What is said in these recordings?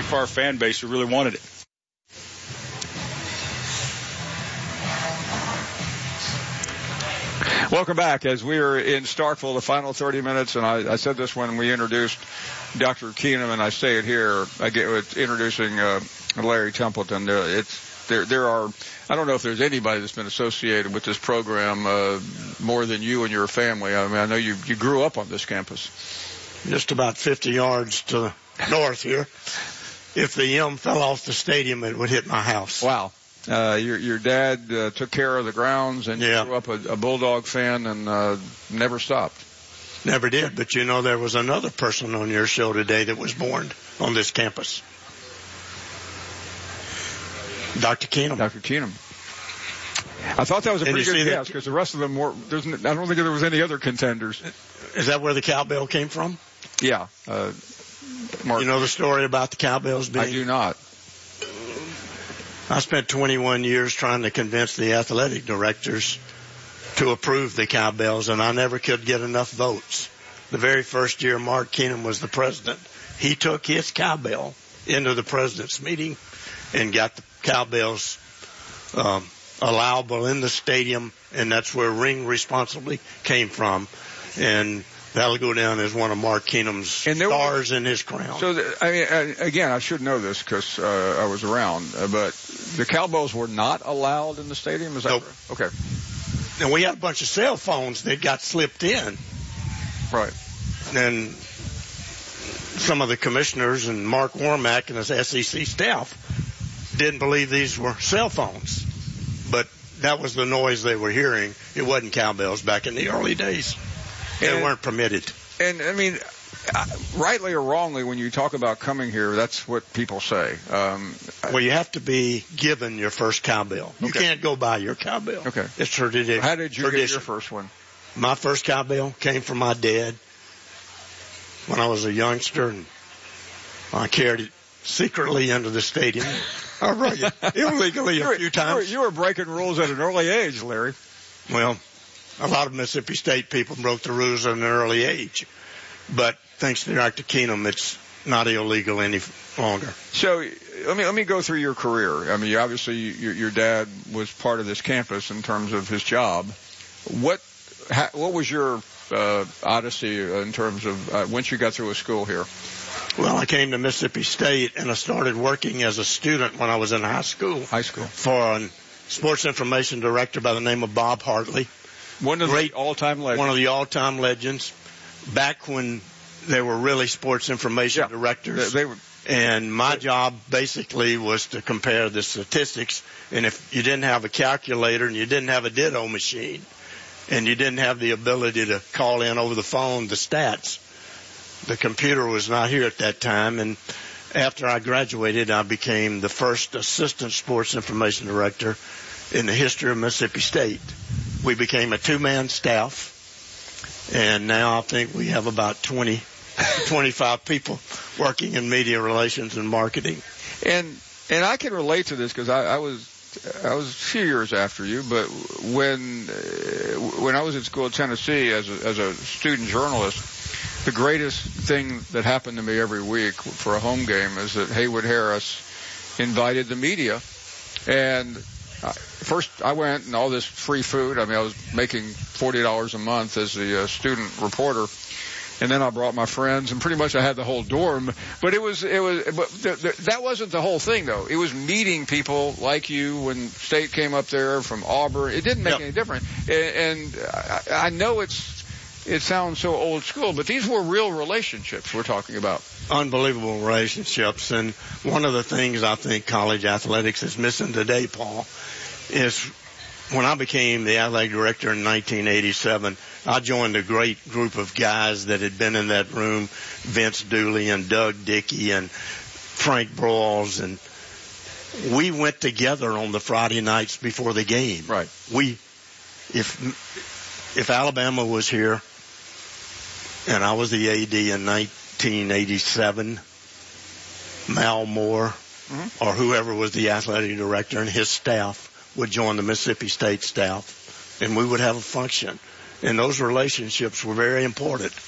for our fan base who really wanted it. Welcome back. As we are in Starkville, the final 30 minutes, and I said this when we introduced Dr. Keenum, and I say it here. I get with introducing Larry Templeton. There are, I don't know if there's anybody that's been associated with this program more than you and your family. I mean, I know you grew up on this campus. Just about 50 yards to the north here. If the M fell off the stadium, it would hit my house. Wow. Your dad took care of the grounds, and you grew up a Bulldog fan and never stopped. Never did, but you know there was another person on your show today that was born on this campus. Dr. Keenum. Dr. Keenum. I thought that was a pretty good guess because the rest of them were. I don't think there was any other contenders. Is that where the cowbell came from? Yeah. Mark. You know the story about the cowbells being? I do not. I spent 21 years trying to convince the athletic directors to approve the cowbells, and I never could get enough votes. The very first year Mark Keenum was the president, he took his cowbell into the president's meeting and got the cowbells allowable in the stadium, and that's where Ring Responsibly came from. And that'll go down as one of Mark Keenum's stars in his crown. So, again, I should know this because I was around, but the cowbells were not allowed in the stadium? Is that nope. Right? Okay. And we had a bunch of cell phones that got slipped in. Right. And some of the commissioners and Mark Warmack and his SEC staff didn't believe these were cell phones. But that was the noise they were hearing. It wasn't cowbells back in the early days. They weren't permitted. And, I mean, rightly or wrongly, when you talk about coming here, that's what people say. Well, you have to be given your first cowbell. You can't go buy your cowbell. Okay. It's tradition. How did you get your first one? My first cowbell came from my dad when I was a youngster, and I carried it secretly into the stadium. I rung it illegally a few times. You were breaking rules at an early age, Larry. Well, a lot of Mississippi State people broke the rules at an early age. But thanks to Dr. Keenum, it's not illegal any longer. So let me go through your career. I mean, obviously your dad was part of this campus in terms of his job. What was your odyssey in terms of once you got through a school here? Well, I came to Mississippi State, and I started working as a student when I was in high school. For a sports information director by the name of Bob Hartley. One of the all-time legends. One of the all-time legends. Back when they were really sports information directors. And my job basically was to compare the statistics. And if you didn't have a calculator and you didn't have a ditto machine and you didn't have the ability to call in over the phone the stats, the computer was not here at that time. And after I graduated, I became the first assistant sports information director in the history of Mississippi State. We became a two-man staff, and now I think we have about 25 people working in media relations and marketing. And I can relate to this because I was a few years after you, but when I was at school at Tennessee as a student journalist, the greatest thing that happened to me every week for a home game is that Haywood Harris invited the media, and first I went and all this free food. I mean, I was making $40 a month as the student reporter, and then I brought my friends, and pretty much I had the whole dorm. But that wasn't the whole thing, though. It was meeting people like you when State came up there from Auburn. It didn't make any difference. And I know it sounds so old school, but these were real relationships we're talking about. Unbelievable relationships. And one of the things I think college athletics is missing today, Paul, is when I became the athletic director in 1987, I joined a great group of guys that had been in that room, Vince Dooley and Doug Dickey and Frank Broyles, and we went together on the Friday nights before the game. Right. If Alabama was here and I was the AD in 1987, Mal Moore or whoever was the athletic director and his staff would join the Mississippi State staff, and we would have a function. And those relationships were very important.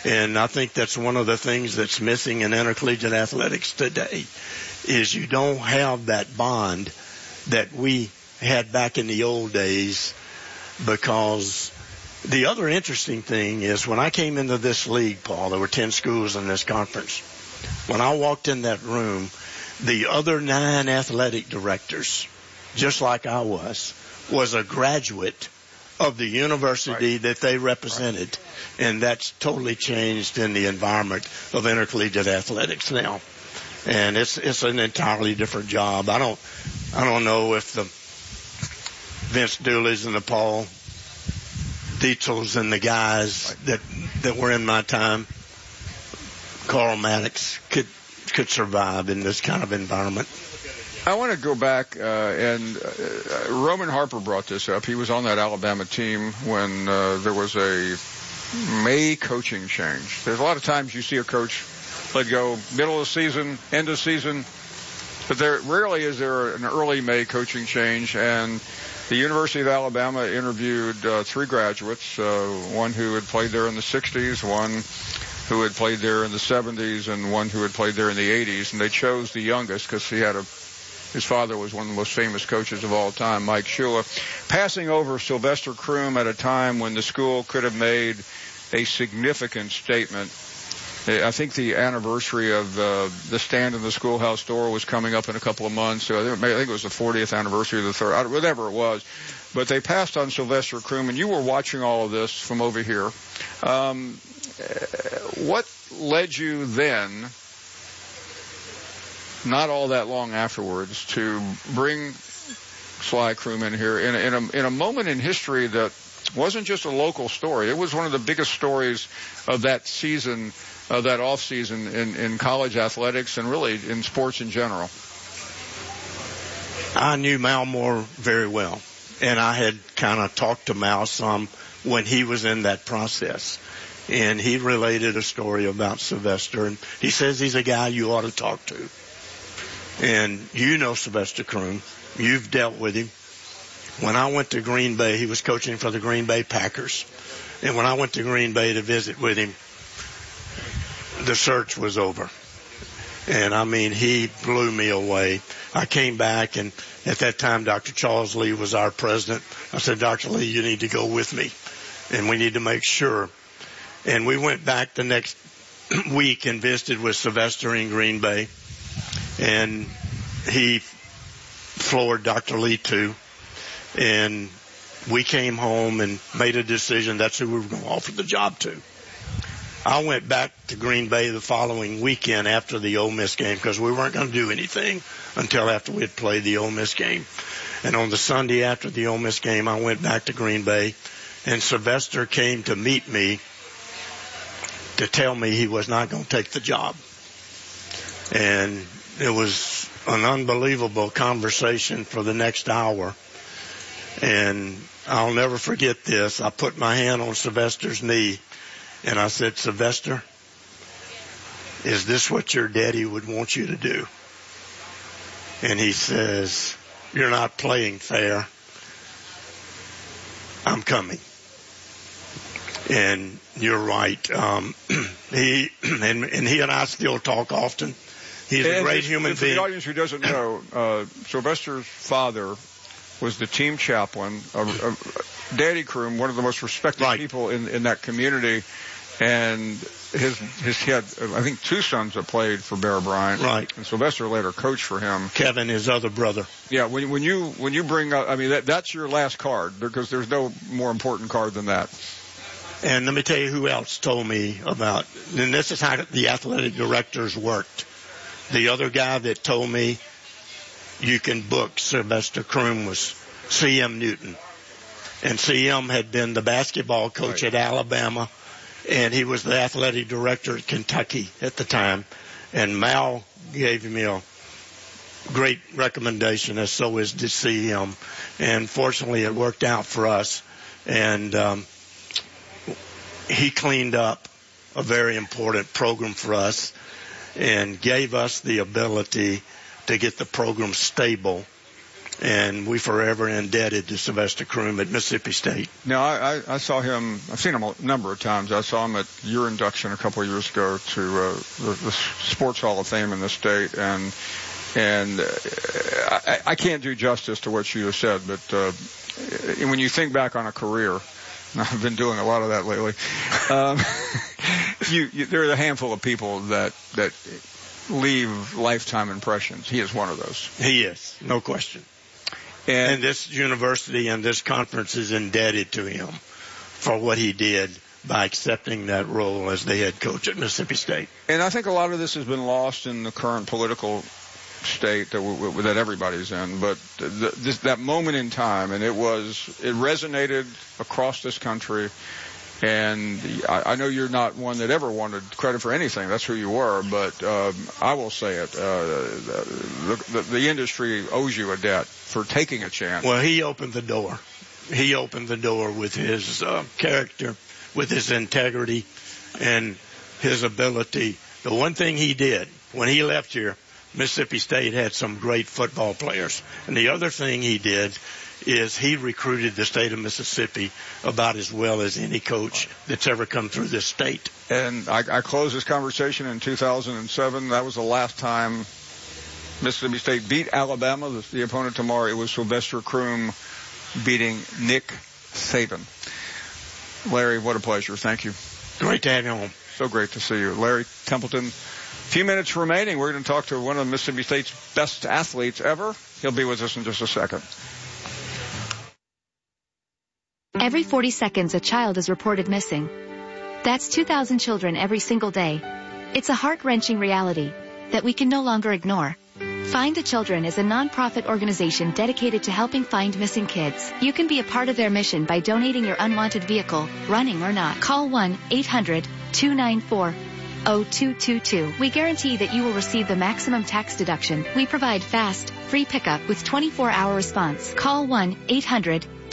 And I think that's one of the things that's missing in intercollegiate athletics today, is you don't have that bond that we had back in the old days. Because the other interesting thing is, when I came into this league, Paul, there were 10 schools in this conference. When I walked in that room, the other 9 athletic directors, just like I was a graduate of the university that they represented. And that's totally changed in the environment of intercollegiate athletics now. And it's an entirely different job. I don't know if the Vince Dooley's and the Paul Dietzels and the guys that were in my time, Carl Maddox, could survive in this kind of environment. I want to go back, and Roman Harper brought this up. He was on that Alabama team when there was a May coaching change. There's a lot of times you see a coach let go middle of the season, end of season, but there rarely is there an early May coaching change. And the University of Alabama interviewed 3 graduates, one who had played there in the 60s, one who had played there in the 70s, and one who had played there in the 80s. And they chose the youngest because his father was one of the most famous coaches of all time, Mike Shula, passing over Sylvester Croom at a time when the school could have made a significant statement. I think the anniversary of the stand in the schoolhouse door was coming up in a couple of months. So I think it was the 40th anniversary of the third, whatever it was. But they passed on Sylvester Croom, and you were watching all of this from over here. What led you then, not all that long afterwards, to bring Sly Croom in here in a moment in history that wasn't just a local story? It was one of the biggest stories of that season, that off season in college athletics and really in sports in general. I knew Mal Moore very well, and I had kind of talked to Mal some when he was in that process. And he related a story about Sylvester, and he says he's a guy you ought to talk to. And you know Sylvester Croom. You've dealt with him. When I went to Green Bay, he was coaching for the Green Bay Packers. And when I went to Green Bay to visit with him, the search was over. And, I mean, he blew me away. I came back, and at that time, Dr. Charles Lee was our president. I said, Dr. Lee, you need to go with me, and we need to make sure. And we went back the next week and visited with Sylvester in Green Bay. And he floored Dr. Lee too. And we came home and made a decision that's who we were going to offer the job to. I went back to Green Bay the following weekend after the Ole Miss game because we weren't going to do anything until after we had played the Ole Miss game. And on the Sunday after the Ole Miss game, I went back to Green Bay, and Sylvester came to meet me to tell me he was not going to take the job. And it was an unbelievable conversation for the next hour. And I'll never forget this. I put my hand on Sylvester's knee, and I said, Sylvester, is this what your daddy would want you to do? And he says, you're not playing fair. I'm coming. And you're right. He and I still talk often. He's a great human being. For the audience who doesn't know, Sylvester's father was the team chaplain. Daddy Croom, one of the most respected people in that community, and he had, I think, 2 sons that played for Bear Bryant. Right. And Sylvester later coached for him. Kevin, his other brother. Yeah. When you bring up, I mean, that's your last card because there's no more important card than that. And let me tell you who else told me about, and this is how the athletic directors worked. The other guy that told me you can book Sylvester Croom was C.M. Newton. And C.M. had been the basketball coach at Alabama, and he was the athletic director at Kentucky at the time. And Mal gave me a great recommendation, as so is to C.M. And fortunately, it worked out for us. And he cleaned up a very important program for us and gave us the ability to get the program stable and we forever indebted to Sylvester Croom at Mississippi State. Now, I saw him, I've seen him a number of times. I saw him at your induction a couple of years ago to the Sports Hall of Fame in the state, and I can't do justice to what you have said, but when you think back on a career, I've been doing a lot of that lately, there are a handful of people that leave lifetime impressions. He is one of those. He is, no question. And this university and this conference is indebted to him for what he did by accepting that role as the head coach at Mississippi State. And I think a lot of this has been lost in the current political state that everybody's in. But that moment in time, and it resonated across this country. And I know you're not one that ever wanted credit for anything. That's who you were. But I will say it. The industry owes you a debt for taking a chance. Well, he opened the door. He opened the door with his character, with his integrity, and his ability. The one thing he did when he left here, Mississippi State had some great football players. And the other thing he did is he recruited the state of Mississippi about as well as any coach that's ever come through this state. And I closed this conversation in 2007. That was the last time Mississippi State beat Alabama, the opponent tomorrow. It was Sylvester Croom beating Nick Saban. Larry, what a pleasure. Thank you. Great to have you home. So great to see you. Larry Templeton. Few minutes remaining. We're going to talk to one of Mississippi State's best athletes ever. He'll be with us in just a second. Every 40 seconds, a child is reported missing. That's 2,000 children every single day. It's a heart-wrenching reality that we can no longer ignore. Find the Children is a non-profit organization dedicated to helping find missing kids. You can be a part of their mission by donating your unwanted vehicle, running or not. Call 1-800-294-0222. We guarantee that you will receive the maximum tax deduction. We provide fast, free pickup with 24-hour response. Call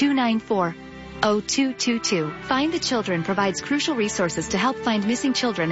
1-800-294-0222. Find the Children provides crucial resources to help find missing children